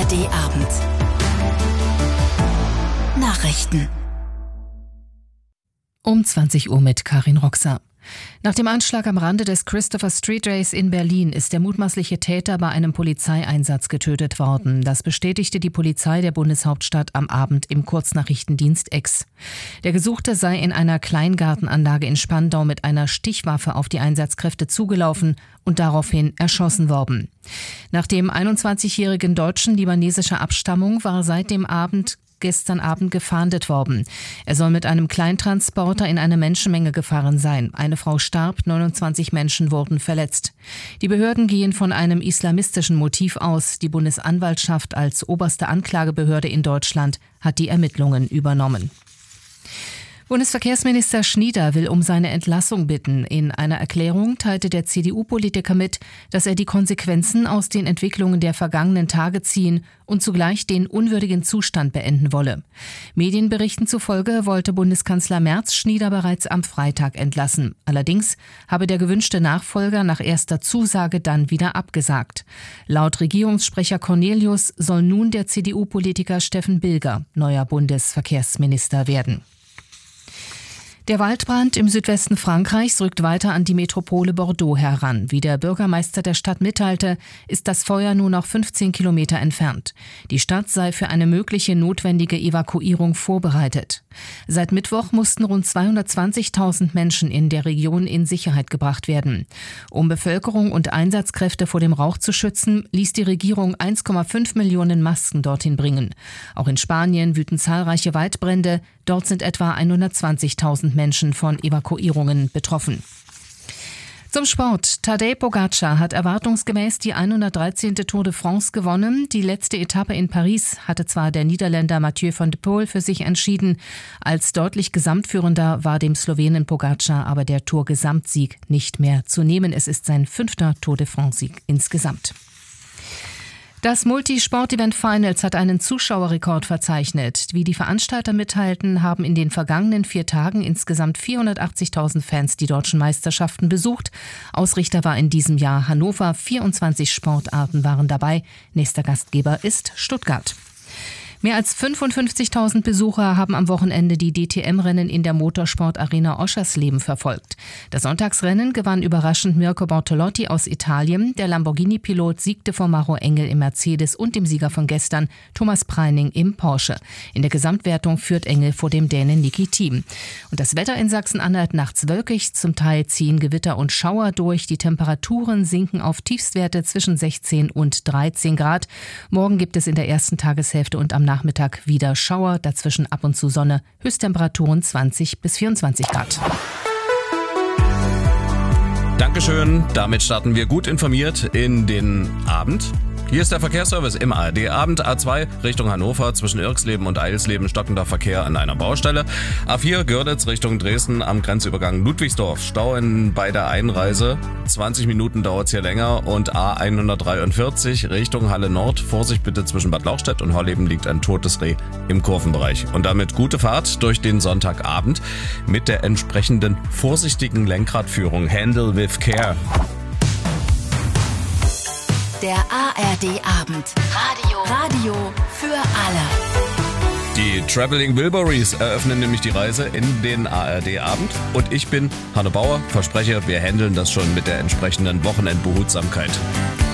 ARD-Abend. Nachrichten. Um 20 Uhr mit Karin Roxer. Nach dem Anschlag am Rande des Christopher Street Race in Berlin ist der mutmaßliche Täter bei einem Polizeieinsatz getötet worden. Das bestätigte die Polizei der Bundeshauptstadt am Abend im Kurznachrichtendienst X. Der Gesuchte sei in einer Kleingartenanlage in Spandau mit einer Stichwaffe auf die Einsatzkräfte zugelaufen und daraufhin erschossen worden. Nach dem 21-jährigen Deutschen libanesischer Abstammung war seit dem gestern Abend gefahndet worden. Er soll mit einem Kleintransporter in eine Menschenmenge gefahren sein. Eine Frau starb, 29 Menschen wurden verletzt. Die Behörden gehen von einem islamistischen Motiv aus. Die Bundesanwaltschaft als oberste Anklagebehörde in Deutschland hat die Ermittlungen übernommen. Bundesverkehrsminister Schnieder will um seine Entlassung bitten. In einer Erklärung teilte der CDU-Politiker mit, dass er die Konsequenzen aus den Entwicklungen der vergangenen Tage ziehen und zugleich den unwürdigen Zustand beenden wolle. Medienberichten zufolge wollte Bundeskanzler Merz Schnieder bereits am Freitag entlassen. Allerdings habe der gewünschte Nachfolger nach erster Zusage dann wieder abgesagt. Laut Regierungssprecher Cornelius soll nun der CDU-Politiker Steffen Bilger neuer Bundesverkehrsminister werden. Der Waldbrand im Südwesten Frankreichs rückt weiter an die Metropole Bordeaux heran. Wie der Bürgermeister der Stadt mitteilte, ist das Feuer nur noch 15 Kilometer entfernt. Die Stadt sei für eine mögliche notwendige Evakuierung vorbereitet. Seit Mittwoch mussten rund 220.000 Menschen in der Region in Sicherheit gebracht werden. Um Bevölkerung und Einsatzkräfte vor dem Rauch zu schützen, ließ die Regierung 1,5 Millionen Masken dorthin bringen. Auch in Spanien wüten zahlreiche Waldbrände. Dort sind etwa 120.000 Menschen von Evakuierungen betroffen. Zum Sport. Tadej Pogačar hat erwartungsgemäß die 113. Tour de France gewonnen. Die letzte Etappe in Paris hatte zwar der Niederländer Mathieu van der Poel für sich entschieden. Als deutlich Gesamtführender war dem Slowenen Pogačar aber der Tour-Gesamtsieg nicht mehr zu nehmen. Es ist sein 5. Tour de France-Sieg insgesamt. Das Multisport-Event Finals hat einen Zuschauerrekord verzeichnet. Wie die Veranstalter mitteilten, haben in den vergangenen 4 Tagen insgesamt 480.000 Fans die deutschen Meisterschaften besucht. Ausrichter war in diesem Jahr Hannover. 24 Sportarten waren dabei. Nächster Gastgeber ist Stuttgart. Mehr als 55.000 Besucher haben am Wochenende die DTM-Rennen in der Motorsport-Arena Oschersleben verfolgt. Das Sonntagsrennen gewann überraschend Mirko Bortolotti aus Italien. Der Lamborghini-Pilot siegte vor Maro Engel im Mercedes und dem Sieger von gestern, Thomas Preining, im Porsche. In der Gesamtwertung führt Engel vor dem Dänen Niki Thiem. Und das Wetter in Sachsen-Anhalt nachts wolkig, zum Teil ziehen Gewitter und Schauer durch. Die Temperaturen sinken auf Tiefstwerte zwischen 16 und 13 Grad. Morgen gibt es in der ersten Tageshälfte und am Nachmittag wieder Schauer, dazwischen ab und zu Sonne, Höchsttemperaturen 20 bis 24 Grad. Dankeschön, damit starten wir gut informiert in den Abend. Hier ist der Verkehrsservice im ARD-Abend. A2 Richtung Hannover zwischen Irxleben und Eilsleben stockender Verkehr an einer Baustelle. A4 Görlitz Richtung Dresden am Grenzübergang Ludwigsdorf. Stau bei der Einreise. 20 Minuten dauert es hier länger. Und A143 Richtung Halle Nord. Vorsicht bitte, zwischen Bad Lauchstädt und Horleben liegt ein totes Reh im Kurvenbereich. Und damit gute Fahrt durch den Sonntagabend mit der entsprechenden vorsichtigen Lenkradführung. Handle with care. Der ARD-Abend. Radio für alle. Die Traveling Wilburys eröffnen nämlich die Reise in den ARD-Abend. Und ich bin Hanne Bauer, verspreche, wir handeln das schon mit der entsprechenden Wochenendbehutsamkeit.